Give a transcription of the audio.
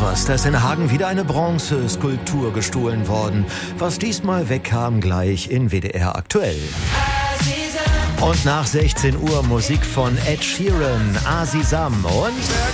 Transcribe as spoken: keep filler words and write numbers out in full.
was, da ist in Hagen wieder eine Bronzeskulptur gestohlen worden. Was diesmal wegkam, gleich in W D R aktuell. Und nach sechzehn Uhr Musik von Ed Sheeran, Azizam und